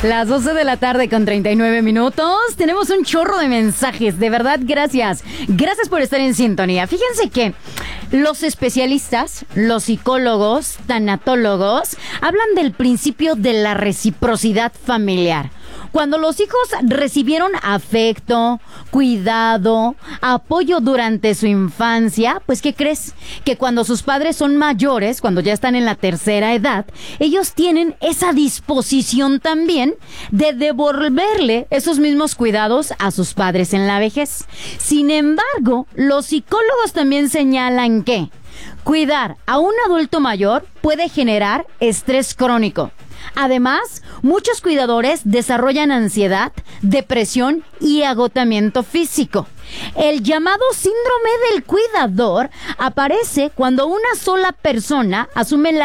Las 12 de la tarde con 39 minutos. Tenemos un chorro de mensajes. De verdad, gracias. Gracias por estar en sintonía. Fíjense que los especialistas, los psicólogos, tanatólogos, hablan del principio de la reciprocidad familiar. Cuando los hijos recibieron afecto, cuidado, apoyo durante su infancia, pues ¿qué crees? Que cuando sus padres son mayores, cuando ya están en la tercera edad, ellos tienen esa disposición también de devolverle esos mismos cuidados a sus padres en la vejez. Sin embargo, los psicólogos también señalan que cuidar a un adulto mayor puede generar estrés crónico. Además, muchos cuidadores desarrollan ansiedad, depresión y agotamiento físico. El llamado síndrome del cuidador aparece cuando una sola persona asume la